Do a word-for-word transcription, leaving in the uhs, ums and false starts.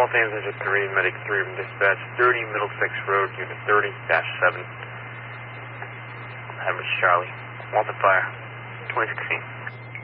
Waltham, Engine three, Medic three from dispatch, thirty Middlesex Road, Unit thirty dash seven. Average Charlie. Waltham Fire, twenty sixteen.